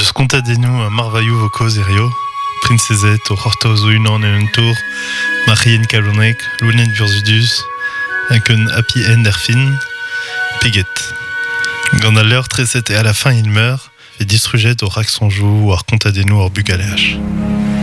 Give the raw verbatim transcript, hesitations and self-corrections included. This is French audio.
Scontadenu a marvaiu voco zerio, princezet o c'hortoz o unan en un tour, marien kalonek, lounet burzudus, avec un happy end er fin, peget. Gant a l'heure treset et à la fin il meurt, et distruget au rac son jou, ou ar contadenu or bugaleach.